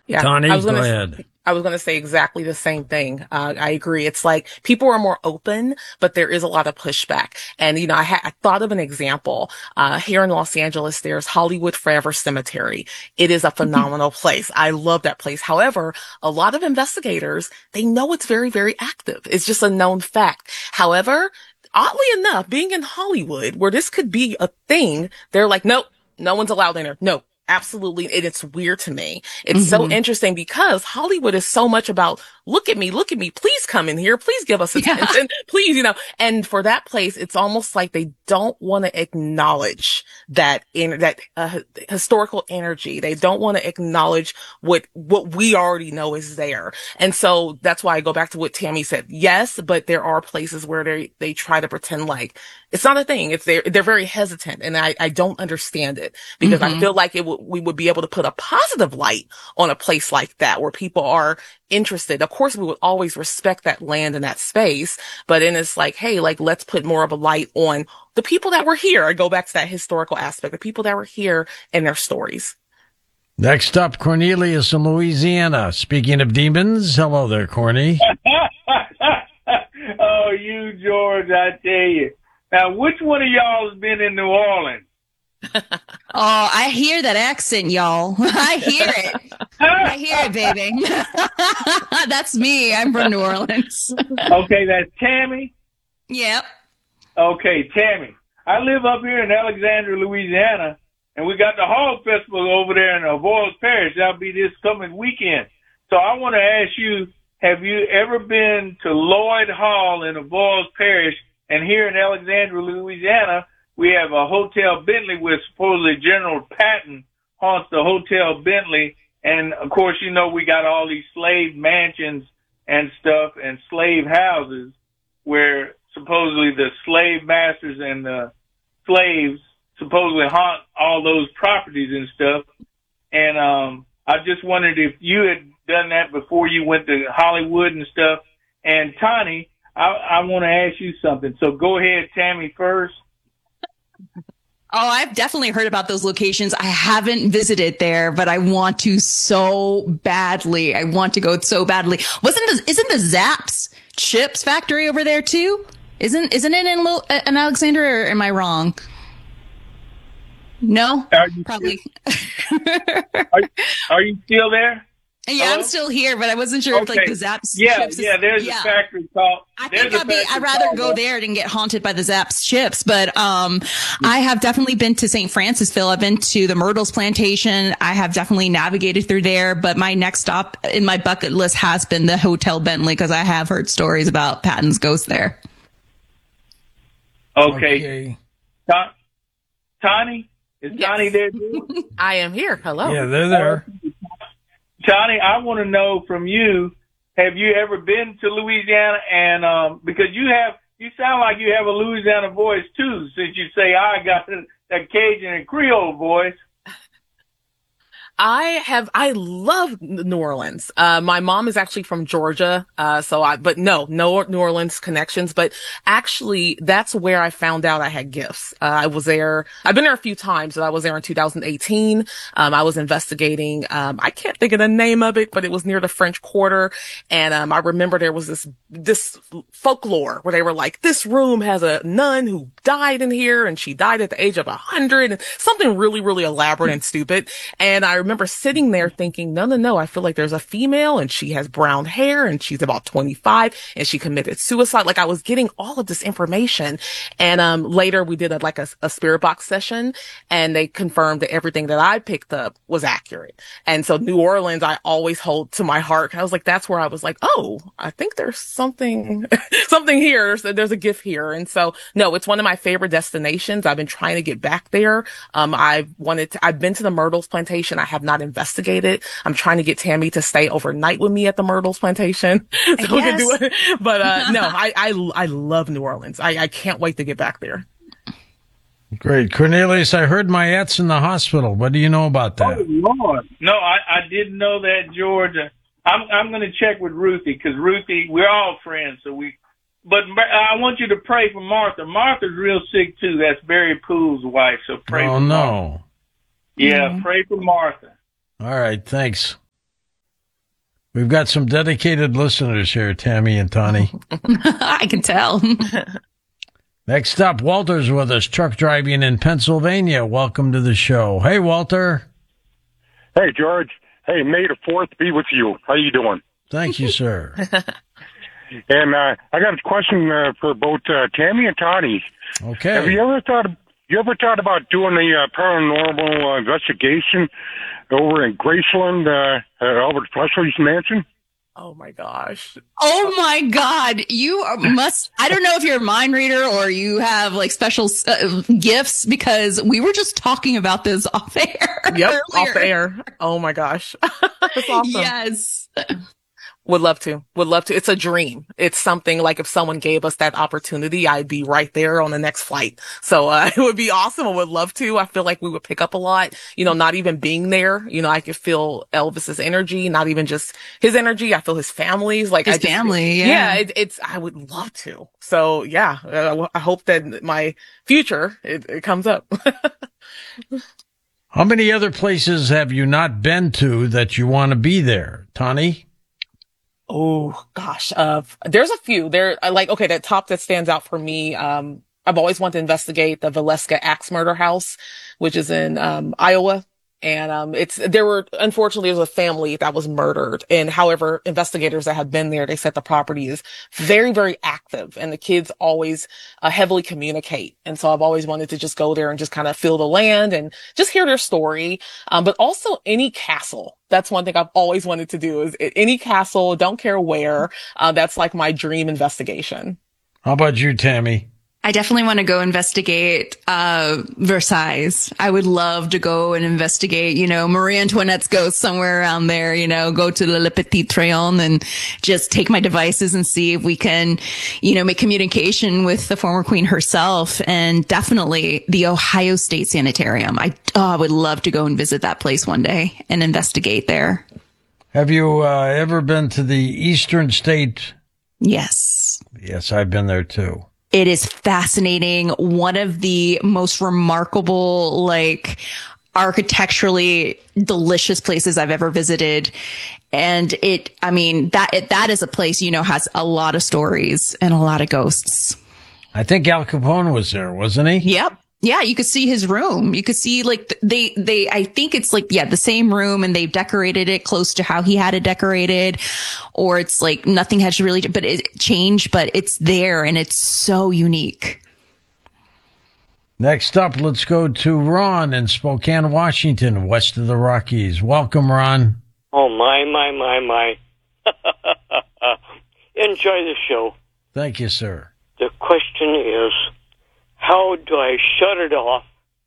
Yeah, Tani, go ahead. I was gonna say exactly the same thing. I agree. It's like people are more open, but there is a lot of pushback. And I thought of an example. Here in Los Angeles, there's Hollywood Forever Cemetery. It is a phenomenal place. I love that place. However, a lot of investigators, they know it's very, very active. It's just a known fact. However, oddly enough, being in Hollywood, where this could be a thing, they're like, nope, no one's allowed in there. No. Absolutely. And it's weird to me. It's so Hmm. interesting because Hollywood is so much about look at me, please come in here, please give us Yeah. attention, please, and for that place, it's almost like they don't want to acknowledge that historical energy. They don't want to acknowledge what we already know is there. And so that's why I go back to what Tammy said. Yes, but there are places where they try to pretend like it's not a thing. They're very hesitant and I don't understand it because I Hmm. feel like we would be able to put a positive light on a place like that where people are interested. Of course, we would always respect that land and that space, but then it's like, hey, like let's put more of a light on the people that were here. I go back to that historical aspect, the people that were here and their stories. Next up, Cornelius in Louisiana. Speaking of demons, hello there, Corny. Oh, you, George, I tell you. Now, which one of y'all has been in New Orleans? Oh, I hear that accent, y'all. I hear it. I hear it, baby. That's me. I'm from New Orleans. Okay, that's Tammy. Yep. Okay, Tammy. I live up here in Alexandria, Louisiana, and we got the Hog Festival over there in Avoyelles Parish. That'll be this coming weekend. So I want to ask you, have you ever been to Lloyd Hall in Avoyelles Parish? And here in Alexandria, Louisiana, we have a Hotel Bentley where supposedly General Patton haunts the Hotel Bentley. And, of course, we got all these slave mansions and stuff and slave houses where supposedly the slave masters and the slaves supposedly haunt all those properties and stuff. And I just wondered if you had done that before you went to Hollywood and stuff. And, Tani, I want to ask you something. So go ahead, Tammy, first. Oh, I've definitely heard about those locations. I haven't visited there, but I want to so badly. I want to go so badly. Isn't the Zapp's chips factory over there too? Isn't it in Alexandria, or am I wrong? No, Are you, probably. are, are you still there? Yeah, Hello? I'm still here, but I wasn't sure if like the Zapp's Yeah, chips. there's a factory called. I think I'd rather go there than get haunted by the Zapp's chips. But I have definitely been to St. Francisville. I've been to the Myrtles Plantation. I have definitely navigated through there. But my next stop in my bucket list has been the Hotel Bentley because I have heard stories about Patton's ghost there. Okay. Tani? Is Yes. Tani there too? I am here. Hello. Yeah, they're there. Tani, I want to know from you, have you ever been to Louisiana? And because you sound like you have a Louisiana voice too, since you say I got that Cajun and Creole voice. I love New Orleans. My mom is actually from Georgia. But no New Orleans connections, but actually that's where I found out I had gifts. I was there. I've been there a few times, but I was there in 2018. I was investigating, I can't think of the name of it, but it was near the French Quarter. And, I remember there was this folklore where they were like, this room has a nun who died in here and she died at the age of 100 and something really, really elaborate and stupid. And I remember sitting there thinking, no, I feel like there's a female and she has brown hair and she's about 25 and she committed suicide. Like I was getting all of this information. And, later we did a spirit box session and they confirmed that everything that I picked up was accurate. And so New Orleans, I always hold to my heart. I was like, that's where I was like, oh, I think there's something, something here. There's a gift here. And so, no, it's one of my favorite destinations. I've been trying to get back there. I've been to the Myrtles Plantation. I have not investigated. I'm trying to get Tammy to stay overnight with me at the Myrtles Plantation so we can do it. But, no, I love New Orleans. I can't wait to get back there. Great. Cornelius, I heard Mayette's in the hospital. What do you know about that? Oh, Lord. No, I didn't know that, George. I'm going to check with Ruthie because Ruthie, we're all friends. But I want you to pray for Martha. Martha's real sick too. That's Barry Poole's wife. So pray for Martha. Oh, no. Yeah, pray for Martha. All right. Thanks. We've got some dedicated listeners here, Tammy and Tawny. I can tell. Next up, Walter's with us, truck driving in Pennsylvania. Welcome to the show. Hey, Walter. Hey, George. Hey, May the 4th be with you. How you doing? Thank you, sir. And I got a question for both Tammy and Tawny. Okay. Have you ever thought about doing a paranormal investigation over in Graceland, Albert Presley's mansion? Oh my gosh. Oh my God. I don't know if you're a mind reader or you have like special gifts, because we were just talking about this off air. Yep, earlier. off the air. Oh my gosh. That's awesome. Yes. Would love to. Would love to. It's a dream. It's something like if someone gave us that opportunity, I'd be right there on the next flight. So it would be awesome. I would love to. I feel like we would pick up a lot, not even being there. I could feel Elvis's energy, not even just his energy. I feel his family's like his family. Yeah. It's, I would love to. So yeah, I hope that my future, it comes up. How many other places have you not been to that you want to be there, Tawny? Oh gosh. There's a few there. That top that stands out for me. I've always wanted to investigate the Valeska axe murder house, which is in, Iowa. And, unfortunately, there's a family that was murdered. And however, investigators that have been there, they said the property is very, very active and the kids always heavily communicate. And so I've always wanted to just go there and just kind of feel the land and just hear their story. But also any castle. That's one thing I've always wanted to do is any castle, don't care where. That's like my dream investigation. How about you, Tammy? I definitely want to go investigate Versailles. I would love to go and investigate, Marie Antoinette's ghost somewhere around there, go to Le Petit Trianon and just take my devices and see if we can, make communication with the former queen herself, and definitely the Ohio State Sanitarium. I would love to go and visit that place one day and investigate there. Have you ever been to the Eastern State? Yes. Yes, I've been there too. It is fascinating. One of the most remarkable, architecturally delicious places I've ever visited. And that is a place, has a lot of stories and a lot of ghosts. I think Al Capone was there, wasn't he? Yep. Yeah, you could see his room. You could see I think it's the same room, and they've decorated it close to how he had it decorated, or it's like nothing has really, but it changed, but it's there and it's so unique. Next up, let's go to Ron in Spokane, Washington, west of the Rockies. Welcome, Ron. Oh, my. Enjoy the show. Thank you, sir. The question is, how do I shut it off?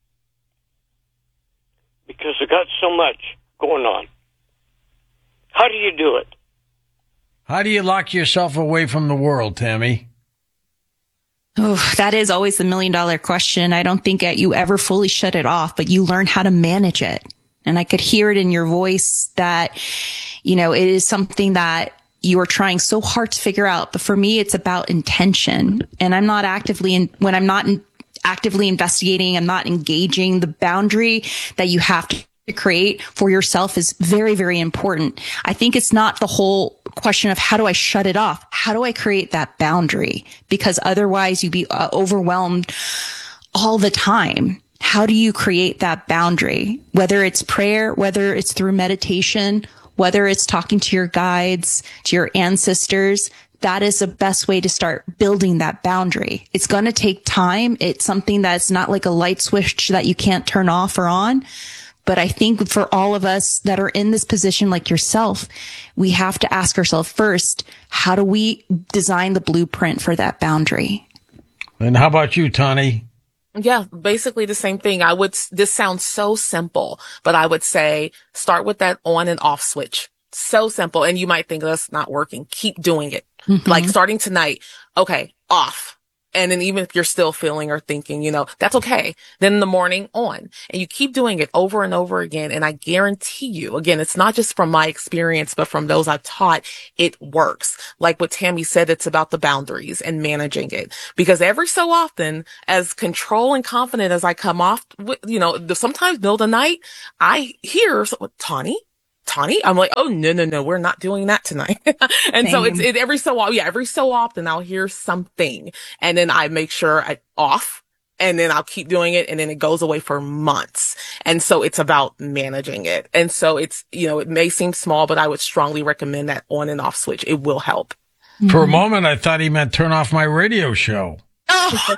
Because I got so much going on. How do you do it? How do you lock yourself away from the world, Tammy? Oh, that is always the $1 million question. I don't think that you ever fully shut it off, but you learn how to manage it. And I could hear it in your voice that, it is something that you are trying so hard to figure out. But for me, it's about intention. And I'm not when I'm not actively investigating, I'm not engaging. The boundary that you have to create for yourself is very, very important. I think it's not the whole question of how do I shut it off? How do I create that boundary? Because otherwise you'd be overwhelmed all the time. How do you create that boundary? Whether it's prayer, whether it's through meditation, whether it's talking to your guides, to your ancestors, that is the best way to start building that boundary. It's going to take time. It's something that's not like a light switch that you can't turn off or on. But I think for all of us that are in this position like yourself, we have to ask ourselves first, how do we design the blueprint for that boundary? And how about you, Tawny? Yeah, basically the same thing. This sounds so simple, but I would say start with that on and off switch. So simple. And you might think that's not working. Keep doing it. Mm-hmm. Like starting tonight. Okay. Off. And then even if you're still feeling or thinking, that's okay. Then in the morning on, and you keep doing it over and over again. And I guarantee you, again, it's not just from my experience, but from those I've taught, it works. Like what Tammy said, it's about the boundaries and managing it. Because every so often, as control and confident as I come off, sometimes middle of the night, I hear, Tawny, Tawny? I'm like, oh, no, we're not doing that tonight. And so Same. every so often I'll hear something and then I make sure I off and then I'll keep doing it and then it goes away for months. And so it's about managing it. And so it's, it may seem small, but I would strongly recommend that on and off switch. It will help. For a moment, I thought he meant turn off my radio show. Oh,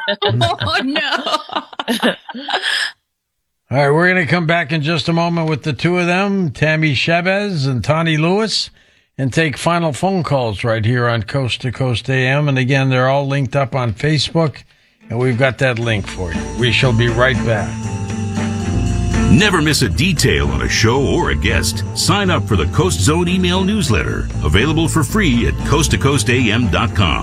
no. All right, we're going to come back in just a moment with the two of them, Tammy Chavez and Tawny Lewis, and take final phone calls right here on Coast to Coast AM. And again, they're all linked up on Facebook, and we've got that link for you. We shall be right back. Never miss a detail on a show or a guest. Sign up for the Coast Zone email newsletter, available for free at coasttocoastam.com.